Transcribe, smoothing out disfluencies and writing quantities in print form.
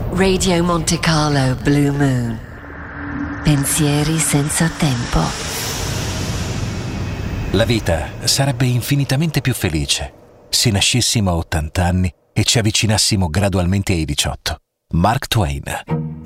Radio Monte Carlo Blue Moon. Pensieri senza tempo. La vita sarebbe infinitamente più felice se nascessimo a 80 anni e ci avvicinassimo gradualmente ai 18. Mark Twain.